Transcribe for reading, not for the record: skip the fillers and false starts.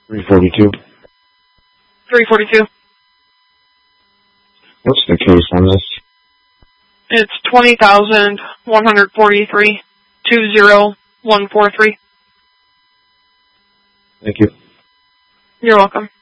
342. 342. What's the case on this? It's 20,143 20143. Thank you. You're welcome.